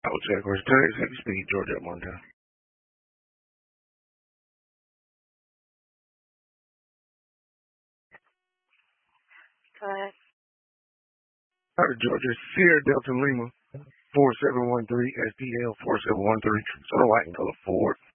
Auto Jaguars. Tell you speed Georgia at one time. Go ahead. Out of Georgia, Sierra Delta Lima, 4713, STL 4713, Soda White and Color Ford.